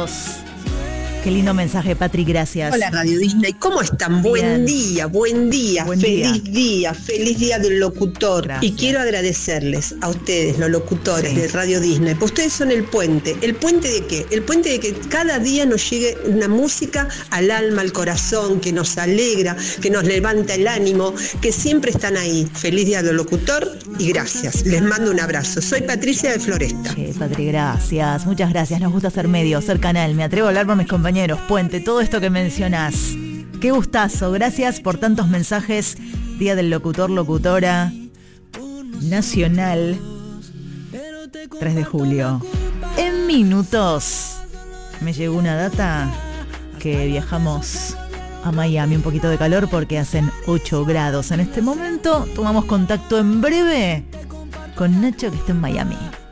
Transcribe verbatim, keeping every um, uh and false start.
minutos. Qué lindo mensaje, Patri, gracias. Hola, Radio Disney, ¿cómo están? Buen Bien. día, buen día, Buen feliz día. día, feliz día del locutor. Gracias. Y quiero agradecerles a ustedes, los locutores Sí. de Radio Disney, pues ustedes son el puente. ¿El puente de qué? El puente de que cada día nos llegue una música al alma, al corazón, que nos alegra, que nos levanta el ánimo, que siempre están ahí. Feliz día del locutor y gracias. Les mando un abrazo. Soy Patricia de Floresta. Che, Patri, gracias. Muchas gracias. Nos gusta ser medio, ser canal. Me atrevo a hablar por mis compañeros. Puente, todo esto que mencionás. Qué gustazo. Gracias por tantos mensajes. Día del locutor, locutora. Nacional. tres de julio. En minutos me llegó una data que viajamos a Miami. Un poquito de calor porque hacen ocho grados en este momento. Tomamos contacto en breve con Nacho, que está en Miami.